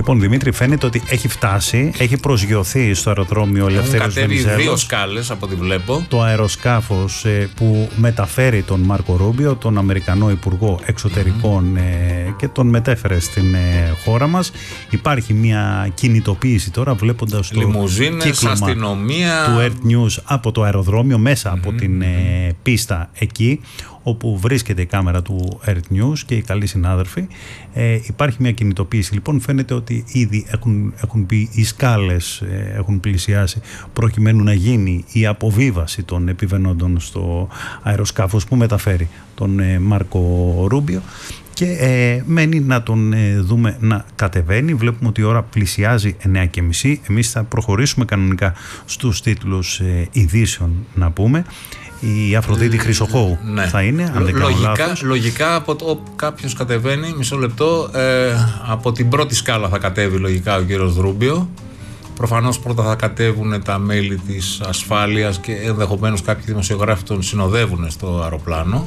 Λοιπόν, Δημήτρη, φαίνεται ότι έχει φτάσει, έχει προσγειωθεί στο αεροδρόμιο Ελευθέριος Βενιζέλος. Κατέβει 2 σκάλες από ό,τι βλέπω. Το αεροσκάφος που μεταφέρει τον Μάρκο Ρούμπιο, τον Αμερικανό Υπουργό Εξωτερικών, και τον μετέφερε στην χώρα μας. Υπάρχει μια κινητοποίηση τώρα, βλέποντας το λιμουζίνες, αστυνομία του Earth News από το αεροδρόμιο, μέσα από την πίστα εκεί όπου βρίσκεται η κάμερα του Earth News και οι καλοί συνάδελφοι. Υπάρχει μια κινητοποίηση. Λοιπόν, φαίνεται ότι ήδη έχουν πει οι σκάλες, έχουν πλησιάσει προκειμένου να γίνει η αποβίβαση των επιβαινόντων στο αεροσκάφος που μεταφέρει τον Μάρκο Ρούμπιο. Και μένει να τον δούμε να κατεβαίνει. Βλέπουμε ότι η ώρα πλησιάζει 9:30. Εμείς θα προχωρήσουμε κανονικά στους τίτλους ειδήσεων, να πούμε. Η Αφροδίτη Χρυσοχώου θα είναι, αν δεν κάνω λάθος. Λογικά κάποιος κατεβαίνει, μισό λεπτό, από την πρώτη σκάλα θα κατέβει λογικά ο κύριος Ρούμπιο. Προφανώς πρώτα θα κατέβουν τα μέλη της ασφάλειας και ενδεχομένως κάποιοι δημοσιογράφοι τον συνοδεύουν στο αεροπλάνο.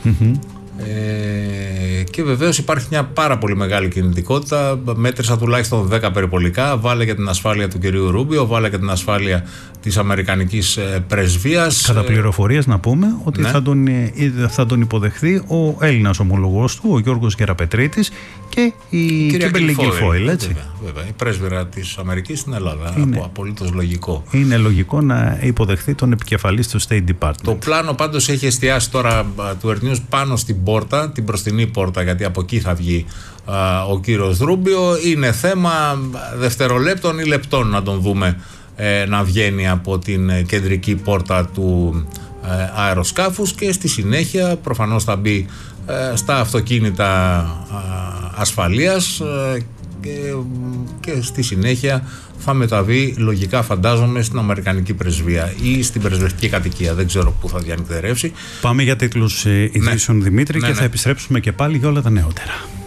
Και βεβαίως υπάρχει μια πάρα πολύ μεγάλη κινητικότητα. Μέτρησα τουλάχιστον 10 περιπολικά. Βάλε για την ασφάλεια του κυρίου Ρούμπιο, βάλε για την ασφάλεια της Αμερικανικής πρεσβείας. Κατά πληροφορίες να πούμε ότι θα τον υποδεχθεί ο Έλληνας ομολογός του, ο Γιώργος Γεραπετρίτης, και η Κίμπερλι Γκιλφόιλ, έτσι. Βέβαια, η πρέσβυρα της Αμερικής στην Ελλάδα. Απολύτως λογικό. Είναι λογικό να υποδεχθεί τον επικεφαλής του State Department. Το πλάνο πάντως έχει εστιάσει τώρα του Earth News πάνω στην πόρτα, την μπροστινή πόρτα, γιατί από εκεί θα βγει ο κύριος Ρούμπιο. Είναι θέμα δευτερολέπτων ή λεπτών να τον δούμε να βγαίνει από την κεντρική πόρτα του αεροσκάφους, και στη συνέχεια προφανώς θα μπει στα αυτοκίνητα ασφαλείας και στη συνέχεια θα μεταβεί, λογικά φαντάζομαι, στην Αμερικανική πρεσβεία ή στην πρεσβευτική κατοικία. Δεν ξέρω πού θα διανυκτερεύσει. Πάμε για τίτλους ειδήσεων, Δημήτρη, και θα επιστρέψουμε και πάλι για όλα τα νεότερα.